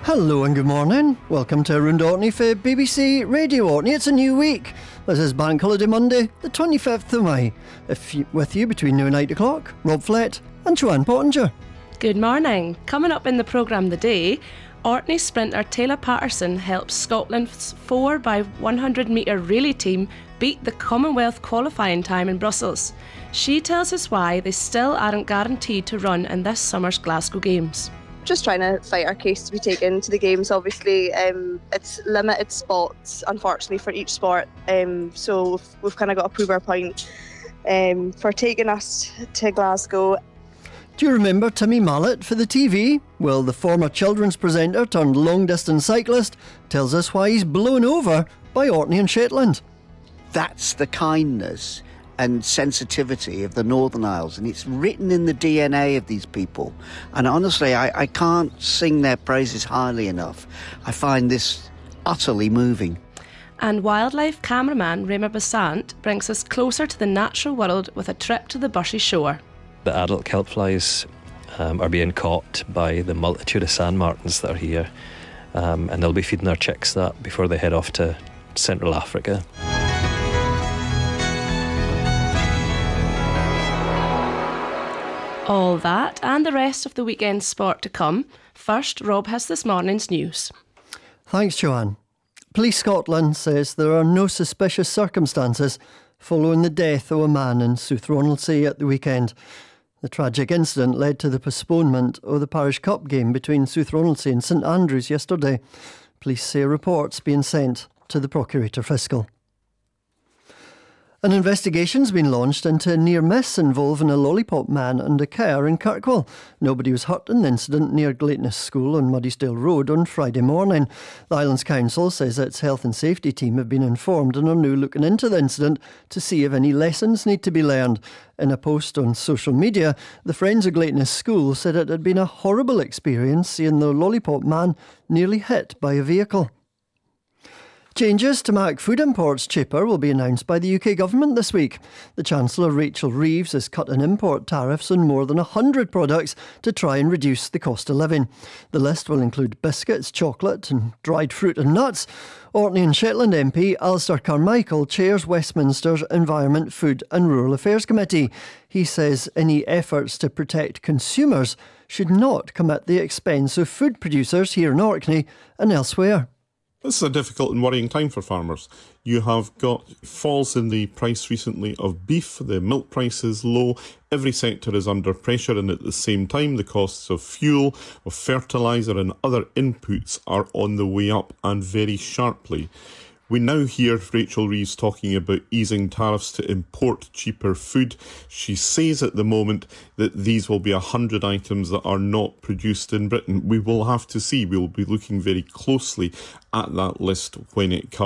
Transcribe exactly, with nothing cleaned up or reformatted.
Hello and good morning. Welcome to Around Orkney for B B C Radio Orkney. It's a new week. This is Bank Holiday Monday, the twenty-fifth of May. If you, with you between now and eight o'clock, Rob Flett and Joanne Pottinger. Good morning. Coming up in the programme today, Orkney sprinter Taylor Patterson helps Scotland's four by one hundred metre relay team beat the Commonwealth qualifying time in Brussels. She tells us why they still aren't guaranteed to run in this summer's Glasgow Games. Just trying to fight our case to be taken to the games. Obviously, um, it's limited spots, unfortunately, for each sport. Um, so we've, we've kind of got to prove our point um, for taking us to Glasgow. Do you remember Timmy Mallet for the T V? Well, the former children's presenter turned long-distance cyclist tells us why he's blown over by Orkney and Shetland. That's the kindness and sensitivity of the Northern Isles, and it's written in the D N A of these people. And honestly, I, I can't sing their praises highly enough. I find this utterly moving. And wildlife cameraman Raymer Besant brings us closer to the natural world with a trip to the Bushey shore. The adult kelp flies um, are being caught by the multitude of sand martins that are here, um, and they'll be feeding their chicks that before they head off to Central Africa. All that and the rest of the weekend sport to come. First, Rob has this morning's news. Thanks, Joanne. Police Scotland says there are no suspicious circumstances following the death of a man in South Ronaldsay at the weekend. The tragic incident led to the postponement of the Parish Cup game between South Ronaldsay and St Andrews yesterday. Police say reports being sent to the Procurator Fiscal. An investigation's been launched into a near miss involving a lollipop man and a car in Kirkwall. Nobody was hurt in the incident near Gleatness School on Muddysdale Road on Friday morning. The Islands Council says its health and safety team have been informed and are now looking into the incident to see if any lessons need to be learned. In a post on social media, the Friends of Gleatness School said it had been a horrible experience seeing the lollipop man nearly hit by a vehicle. Changes to make food imports cheaper will be announced by the U K government this week. The Chancellor, Rachel Reeves, has cut in import tariffs on more than one hundred products to try and reduce the cost of living. The list will include biscuits, chocolate and dried fruit and nuts. Orkney and Shetland M P Alistair Carmichael chairs Westminster's Environment, Food and Rural Affairs Committee. He says any efforts to protect consumers should not come at the expense of food producers here in Orkney and elsewhere. This is a difficult and worrying time for farmers. You have got falls in the price recently of beef, the milk price is low, every sector is under pressure, and at the same time the costs of fuel, of fertiliser and other inputs are on the way up, and very sharply. We now hear Rachel Reeves talking about easing tariffs to import cheaper food. She says at the moment that these will be one hundred items that are not produced in Britain. We will have to see. We will be looking very closely at that list when it comes.